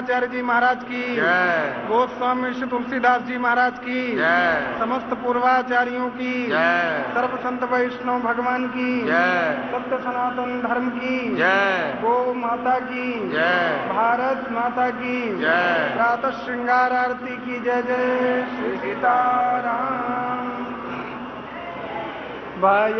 आचार्य जी महाराज की जय। गोस्वामी श्री तुलसीदास जी महाराज की जय। समस्त पूर्वाचार्यों की जय। सर्व संत वैष्णव भगवान की जय। सत्य सनातन धर्म की जय। गो माता की जय। भारत माता की जय। प्रातः श्रृंगार आरती की जय जय श्री सीताराम। भाई